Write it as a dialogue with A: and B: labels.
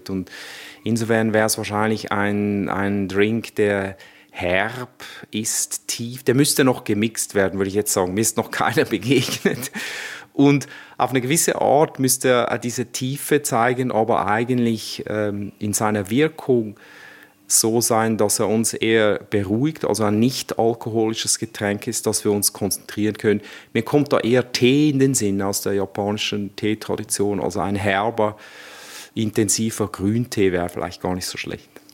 A: wird. Und insofern wäre es wahrscheinlich ein Drink, der herb ist, tief. Der müsste noch gemixt werden, würde ich jetzt sagen. Mir ist noch keiner begegnet. Und auf eine gewisse Art müsste er diese Tiefe zeigen, aber eigentlich in seiner Wirkung so sein, dass er uns eher beruhigt, also ein nicht alkoholisches Getränk ist, dass wir uns konzentrieren können. Mir kommt da eher Tee in den Sinn aus der japanischen Teetradition, also ein herber, intensiver Grüntee wäre vielleicht gar nicht so schlecht.